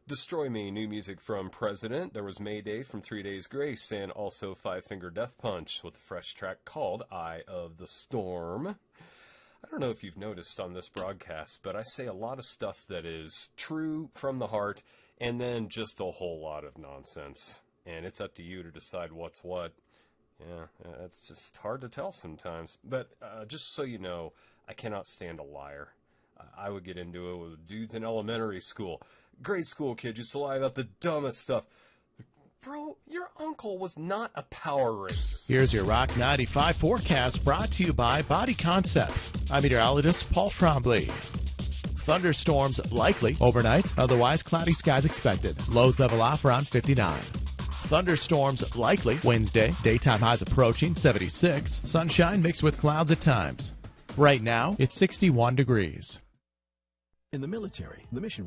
Destroy Me, new music from President. There was Mayday from 3 Days Grace, and also Five Finger Death Punch with a fresh track called Eye of the Storm. I don't know if you've noticed on this broadcast, but I say a lot of stuff that is true from the heart, and then just a whole lot of nonsense. And it's up to you to decide what's what. Yeah, it's just hard to tell sometimes. But just so you know, I cannot stand a liar. I would get into it with dudes in elementary school. Grade school kids used to lie about the dumbest stuff. Bro, your uncle was not a Power Ranger. Here's your Rock 95 forecast brought to you by Body Concepts. I'm meteorologist Paul Trombley. Thunderstorms likely overnight, otherwise cloudy skies expected. Lows level off around 59. Thunderstorms likely Wednesday, daytime highs approaching 76. Sunshine mixed with clouds at times. Right now, it's 61 degrees. In the military, the mission